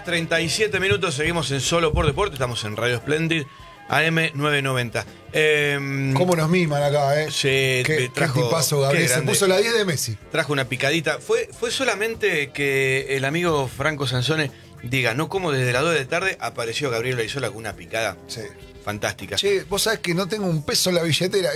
37 minutos, seguimos en Solo por Deporte, estamos en Radio Splendid, AM 990. ¿Cómo nos miman acá, eh? Qué tipazo, Gabriel. Se puso la 10 de Messi. Trajo una picadita. Fue solamente que el amigo Franco Sansone diga, no como desde las 2 de la tarde apareció Gabriel Laizola con una picada. Sí. Fantástica. Che, vos sabés que no tengo un peso en la billetera.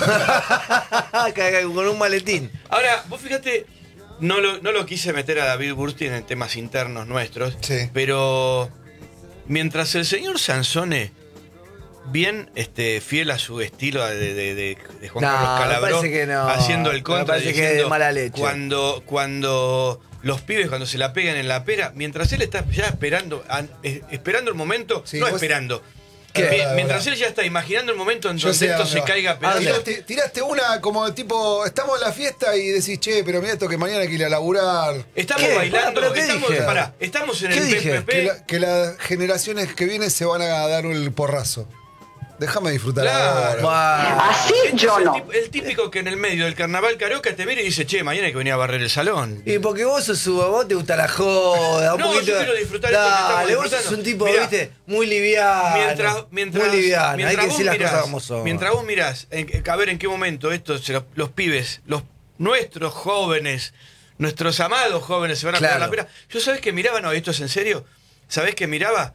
Con un maletín. Ahora, vos fíjate, no lo quise meter a David Burstein en temas internos nuestros, Sí. pero mientras el señor Sansone, bien fiel a su estilo de Juan Carlos Calabró, me parece que no. haciendo el contra, Me parece que diciendo, es de mala leche. Cuando los pibes, cuando se la pegan en la pera, mientras él está ya esperando el momento, Sí, no vos- esperando. ¿Qué? Mientras él ya está imaginando el momento en Yo donde sé a esto dónde se va. caiga a pedazos. Tiraste una como tipo, estamos en la fiesta y decís, che, pero mira esto que mañana hay que ir a laburar. Estamos ¿Qué? bailando, ¿Pero qué dije? estamos en ¿Qué el dije? PPP. Que las generaciones que vienen se van a dar el porrazo. Déjame disfrutar Claro. ahora. Así yo no. El típico que en el medio del carnaval carioca te mira y dice, che, mañana hay que venir a barrer el salón. Y porque vos vos te gusta la joda, un No, poquito. yo quiero disfrutar esto que estamos Dale, vos disfrutando. sos un tipo, Mirá, viste, muy liviano. muy liviano, hay que decir las cosas como son. Mientras vos mirás, a ver en qué momento los pibes, nuestros jóvenes, nuestros amados jóvenes se van a Claro. pegar la pera. Yo sabés que miraba, no, esto es en serio, sabés que miraba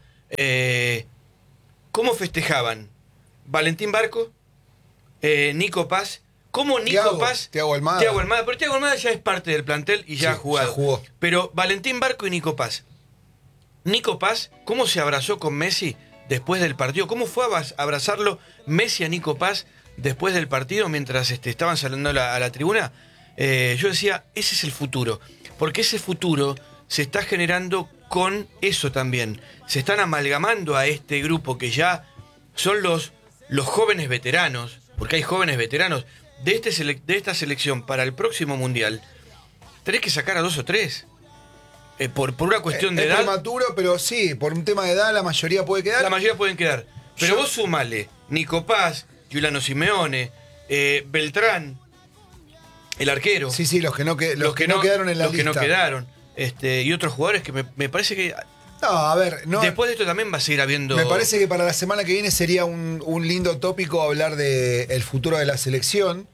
cómo festejaban Valentín Barco, Nico Paz, cómo Nico Paz, Thiago Almada. pero Thiago Almada ya es parte del plantel y ya Sí, ha jugado. ya jugó. Pero Valentín Barco y Nico Paz. Nico Paz, ¿cómo se abrazó con Messi después del partido? ¿Cómo fue a abrazarlo Messi a Nico Paz después del partido mientras estaban saliendo a la tribuna? Yo decía, ese es el futuro, porque ese futuro se está generando con eso también. Se están amalgamando a este grupo que ya son los jóvenes veteranos, porque hay jóvenes veteranos de esta selección para el próximo Mundial. Tenés que sacar a 2 o 3. Por una cuestión de Es edad, prematuro, pero sí, por un tema de edad la mayoría puede quedar. la mayoría pueden quedar. Pero vos sumale Nico Paz, Giuliano Simeone, Beltrán, el arquero. Sí, los que no quedaron en la los lista. que no quedaron. Y otros jugadores que me parece que No, a ver, no. después de esto también va a seguir habiendo. Me parece que para la semana que viene sería un lindo tópico hablar del futuro de la selección.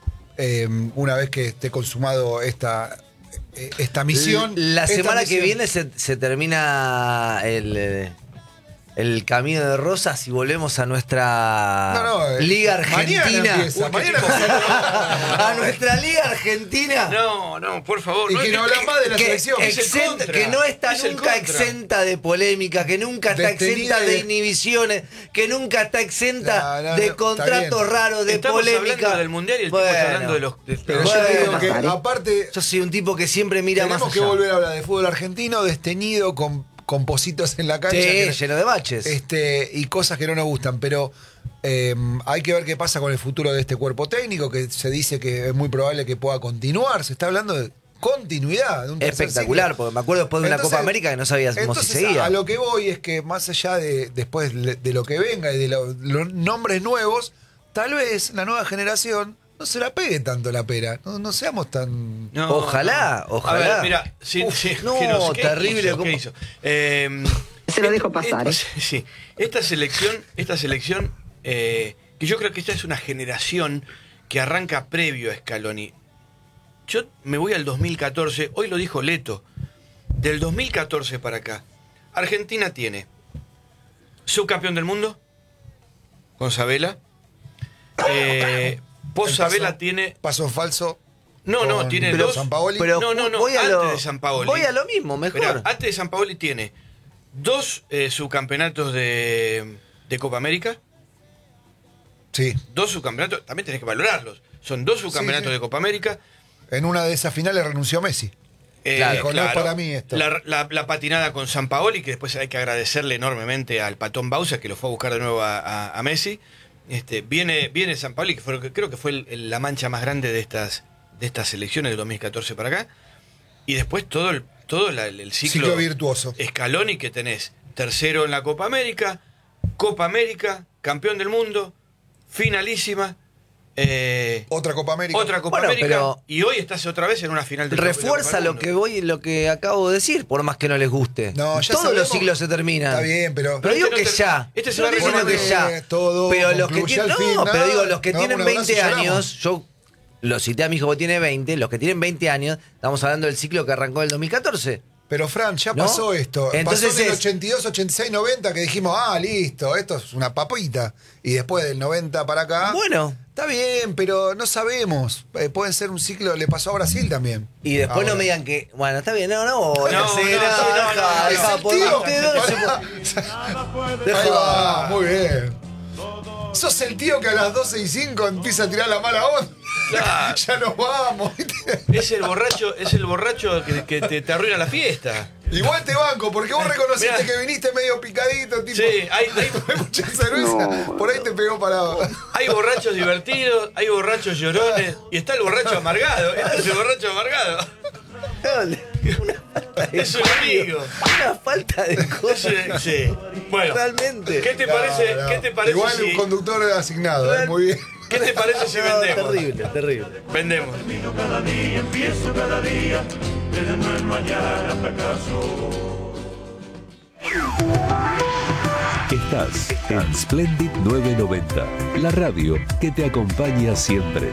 Una vez que esté consumado esta misión. La Esta semana que misión. viene se termina el camino de Rosas y volvemos a nuestra Liga Mañana Argentina. empieza, mañana empieza. A nuestra Liga Argentina. No, por favor. Y que no hablan más de la selección. es el contra. Que no está Es el nunca contra. exenta de polémica, que nunca está Detenida exenta de de- inhibiciones, que nunca está exenta No, de está contratos bien. raros, de Estamos polémica. hablando del Mundial y el tipo está hablando de los. Pero Bueno, yo te digo que, pasar, ¿eh? aparte, Yo soy un tipo que siempre mira más tenemos que allá. volver a hablar de fútbol argentino, desteñido, con positos en la cancha. Sí, que- lleno de baches. y cosas que no nos gustan, pero hay que ver qué pasa con el futuro de este cuerpo técnico, que se dice que es muy probable que pueda continuar. Se está hablando de continuidad. De un tercer Espectacular, ciclo. porque me acuerdo después de una Entonces- Copa América que no sabíamos si Entonces, seguía. a lo que voy es que más allá de después de lo que venga y de los nombres nuevos, tal vez la nueva generación no se la pegue tanto la pera. No seamos tan... No, Ojalá, no. ojalá. A ver, mira, No, ¿qué terrible, hizo? ¿cómo? ¿Qué hizo? Se lo dejo pasar, ¿eh? Sí, esta selección, que yo creo que esta es una generación que arranca previo a Scaloni. Yo me voy al 2014, hoy lo dijo Leto, del 2014 para acá, Argentina tiene subcampeón del mundo, con Sabela, post Sabela tiene... Paso falso. No, tiene pero dos... Sampaoli. Pero No, voy a antes lo, de Sampaoli. Voy a lo mismo, mejor. Esperá, antes de Sampaoli tiene 2 subcampeonatos de Copa América. Sí. 2 subcampeonatos, también tenés que valorarlos. Son 2 subcampeonatos Sí. de Copa América. En una de esas finales renunció Messi. Dijo, no es para mí esto. La patinada con Sampaoli, que después hay que agradecerle enormemente al patón Bausa, que lo fue a buscar de nuevo a Messi. Viene Sampaoli, que creo que fue la mancha más grande de estas elecciones del 2014 para acá. Y después todo el Ciclo virtuoso. Scaloni, que tenés tercero en la Copa América, campeón del mundo, finalísima, Otra Copa América. América, y hoy estás otra vez en una final de refuerza lo que acabo de decir, por más que no les guste. No, ya todos sabemos, los ciclos se terminan. Está bien, pero digo que ya. Este se va a diciendo que ya. Todo pero los que tienen, pero digo, los que tienen 20 años, lloramos. yo lo cité a mi hijo que tiene 20, los que tienen 20 años, estamos hablando del ciclo que arrancó en el 2014. Pero Fran, ya ¿no? pasó esto. Entonces pasó en el 82, 86, 90 que dijimos, listo, esto es una papita. Y después del 90 para acá. Bueno. Está bien, pero no sabemos. Puede ser un ciclo, le pasó a Brasil también. Y después ahora no me digan que, bueno, está bien, no. Ahí va, muy bien. Sos el tío que a las 12:05 empieza a tirar la mala onda. Claro. Ya nos vamos. Es el borracho que te arruina la fiesta. Igual te banco, porque vos reconociste que viniste medio picadito, tipo. Sí, hay mucha cerveza. Por ahí te pegó parado. Hay borrachos divertidos, hay borrachos llorones, y está el borracho amargado. Este es el borracho amargado. Eso lo digo. Una falta de cosas. Sí. Bueno, realmente. ¿Qué te parece? No. ¿Qué te parece Igual si un conductor asignado, muy bien. ¿Qué te parece si vendemos? Terrible. Vendemos. Cada día, empiezo cada día, desde el mañana fracaso. Estás en Splendid 990, la radio que te acompaña siempre.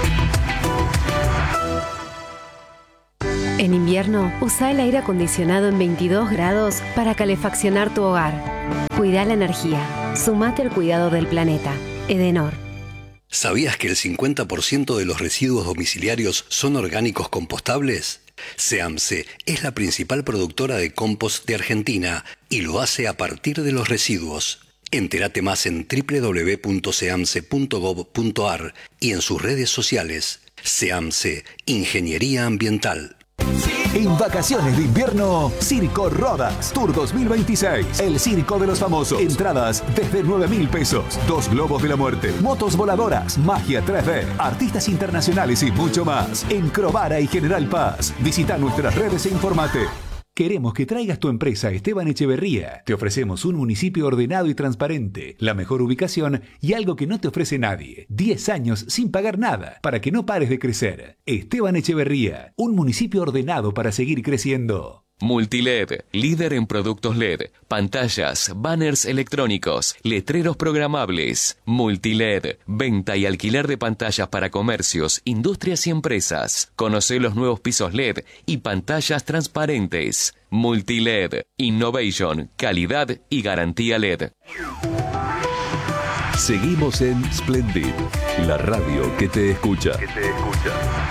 En invierno, usa el aire acondicionado en 22 grados para calefaccionar tu hogar. Cuida la energía. Sumate al cuidado del planeta. Edenor. ¿Sabías que el 50% de los residuos domiciliarios son orgánicos compostables? SEAMSE es la principal productora de compost de Argentina y lo hace a partir de los residuos. Entérate más en www.seamse.gov.ar y en sus redes sociales. SEAMSE, Ingeniería Ambiental. En vacaciones de invierno, Circo Rodas Tour 2026. El circo de los famosos. Entradas desde 9.000 pesos. 2 globos de la muerte. Motos voladoras. Magia 3D. Artistas internacionales y mucho más. En Crovara y General Paz. Visita nuestras redes e informate. Queremos que traigas tu empresa a Esteban Echeverría. Te ofrecemos un municipio ordenado y transparente, la mejor ubicación y algo que no te ofrece nadie. 10 años sin pagar nada, para que no pares de crecer. Esteban Echeverría, un municipio ordenado para seguir creciendo. Multiled, líder en productos LED, pantallas, banners electrónicos, letreros programables. Multiled, venta y alquiler de pantallas para comercios, industrias y empresas. Conoce los nuevos pisos LED y pantallas transparentes. Multiled, innovation, calidad y garantía LED. Seguimos en Splendid, la radio que te escucha.